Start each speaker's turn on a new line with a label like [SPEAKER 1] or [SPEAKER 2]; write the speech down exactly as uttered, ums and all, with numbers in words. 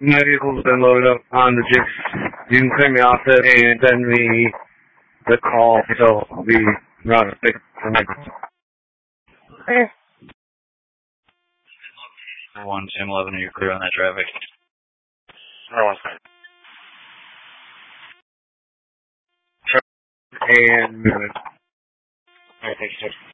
[SPEAKER 1] My vehicle's been loaded up on the jigs. You can clear me off it and send me the call, so I'll be around to pick for my. Okay.
[SPEAKER 2] one, Sam eleven, are you clear on that traffic?
[SPEAKER 1] No one's and. I think so.